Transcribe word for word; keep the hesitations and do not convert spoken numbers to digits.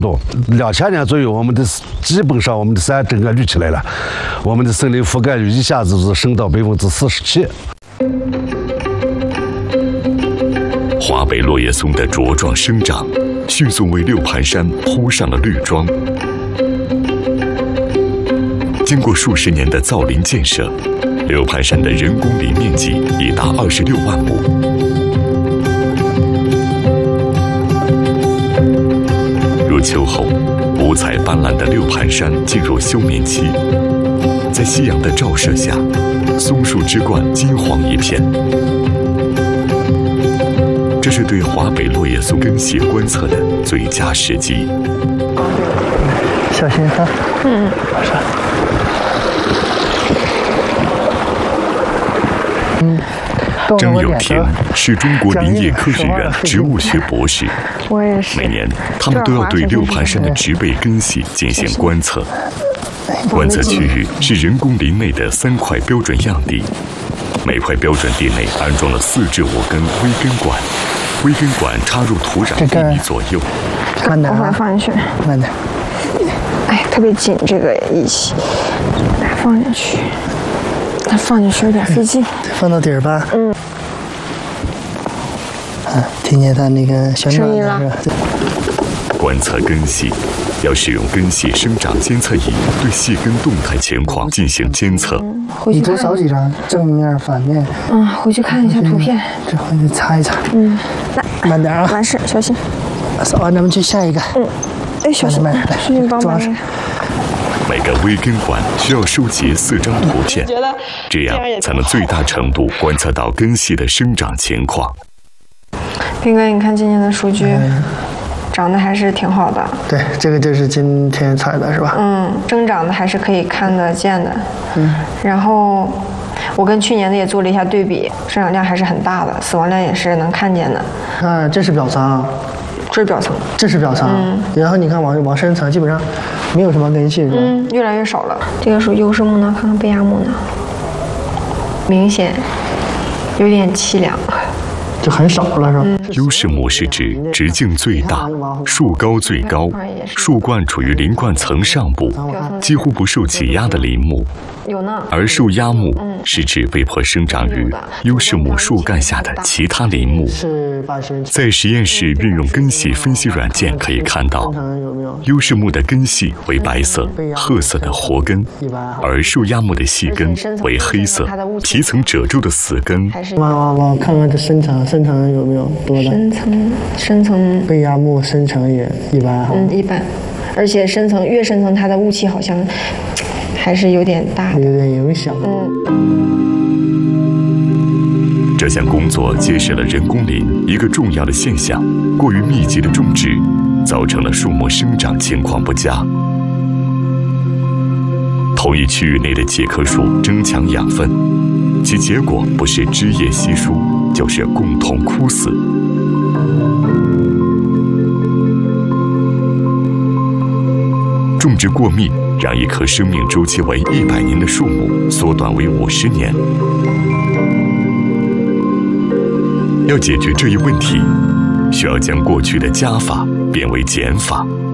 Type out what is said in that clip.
多两千年左右，我们的基本上我们的山整个绿起来了，我们的森林覆盖率一下子是升到百分之四十七。 华北落叶松的茁壮生长，迅速为六盘山铺上了绿桩。经过数十年的造林建设，六盘山的人工林面积已达二十六万亩。入秋后，五彩斑斓的六盘山进入休眠期，在夕阳的照射下，松树枝冠金黄一片。这是对华北落叶松根系观测的最佳时机。 小心哈。嗯。嗯。 张有田是中国林业科学院植物学博士， 我也是。 每年他们都要对六盘山的植被根系进行观测。观测区域是人工林内的三块标准样地，每块标准地内安装了四至五根微根管，微根管插入土壤一米左右。 慢点，我把它放进去。 慢点。 哎，特别紧这个仪器，来放进去。它放进去有点费劲。 放到底儿吧。嗯。啊，听见它那个旋转了是吧？ 观测根系，要使用根系生长监测仪对细根动态情况进行监测。 嗯、 你多扫几张，正面、反面。 嗯，回去看一下图片。 这回去擦一擦。 嗯，来， 慢点啊。 完事，小心。 扫完，咱们去下一个。 嗯。哎，小心， 来， 小心帮忙。 每个微根管需要收集四张图片，这样才能最大程度观测到根系的生长情况。 斌哥，你看今年的数据。嗯，长得还是挺好的。 对，这个就是今天采的是吧？ 嗯，生长的还是可以看得见的。嗯，然后我跟去年的也做了一下对比，生长量还是很大的，死亡量也是能看见的。 啊，这是表层， 这是表层， 这是表层。嗯，然后你看往往深层，基本上没有什么根系，是吧？ 嗯，越来越少了。这个属优势木呢，看看贝亚木呢，明显有点凄凉。 就很少了，是吧？ 优势木是指直径最大、树高最高、树冠处于林冠层上部，几乎不受挤压的林木。 有呢。 而受压木是指被迫生长于优势木树干下的其他林木。在实验室运用根系分析软件可以看到，优势木的根系为白色、褐色的活根，而受压木的细根为黑色、皮层褶皱的死根。 往往往看看这深层。深层有没有多的？ 深层，深层贝亚木深层也一般哈。 嗯，一般，而且深层越深层，它的雾气好像还是有点大， 有点影响。 嗯。这项工作揭示了人工林一个重要的现象：过于密集的种植，造成了树木生长情况不佳。同一区域内的几棵树争抢养分，其结果不是枝叶稀疏，就是共同枯死。种植过密，让一棵生命周期为一百年的树木缩短为五十年。要解决这一问题，需要将过去的加法变为减法。